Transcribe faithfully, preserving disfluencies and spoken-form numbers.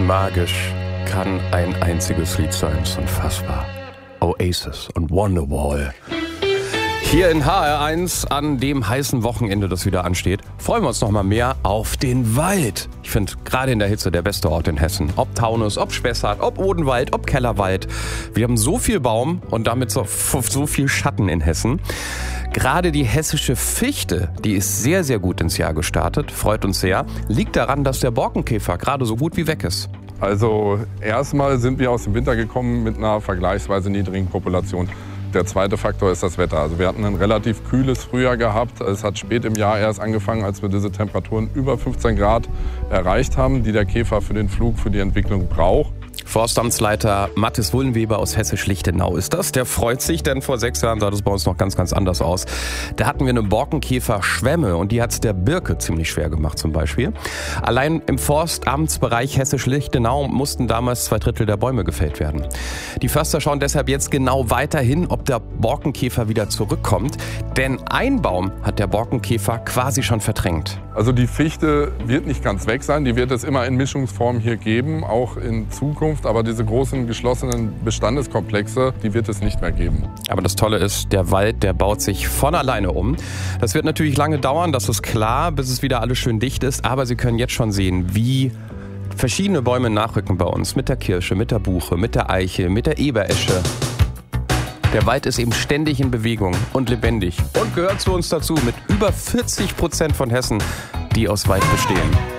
magisch kann ein einziges Lied sein. Das ist unfassbar. Oasis und Wonderwall. Hier in H R eins an dem heißen Wochenende, das wieder ansteht, freuen wir uns noch mal mehr auf den Wald. Ich finde gerade in der Hitze der beste Ort in Hessen. Ob Taunus, ob Spessart, ob Odenwald, ob Kellerwald. Wir haben so viel Baum und damit so, so viel Schatten in Hessen. Gerade die hessische Fichte, die ist sehr, sehr gut ins Jahr gestartet. Freut uns sehr. Liegt daran, dass der Borkenkäfer gerade so gut wie weg ist. Also erstmal sind wir aus dem Winter gekommen mit einer vergleichsweise niedrigen Population. Der zweite Faktor ist das Wetter. Also wir hatten ein relativ kühles Frühjahr gehabt. Es hat spät im Jahr erst angefangen, als wir diese Temperaturen über fünfzehn Grad erreicht haben, die der Käfer für den Flug, für die Entwicklung braucht. Forstamtsleiter Mathis Wullenweber aus Hessisch-Lichtenau ist das. Der freut sich, denn vor sechs Jahren sah das bei uns noch ganz, ganz anders aus. Da hatten wir eine Borkenkäfer-Schwemme und die hat es der Birke ziemlich schwer gemacht zum Beispiel. Allein im Forstamtsbereich Hessisch-Lichtenau mussten damals zwei Drittel der Bäume gefällt werden. Die Förster schauen deshalb jetzt genau weiterhin, ob der Borkenkäfer wieder zurückkommt. Denn ein Baum hat der Borkenkäfer quasi schon verdrängt. Also die Fichte wird nicht ganz weg sein. Die wird es immer in Mischungsform hier geben, auch in Zukunft. Aber diese großen geschlossenen Bestandeskomplexe, die wird es nicht mehr geben. Aber das Tolle ist, der Wald, der baut sich von alleine um. Das wird natürlich lange dauern, das ist klar, bis es wieder alles schön dicht ist. Aber Sie können jetzt schon sehen, wie verschiedene Bäume nachrücken bei uns. Mit der Kirsche, mit der Buche, mit der Eiche, mit der Eberesche. Der Wald ist eben ständig in Bewegung und lebendig und gehört zu uns dazu mit über vierzig Prozent von Hessen, die aus Wald bestehen.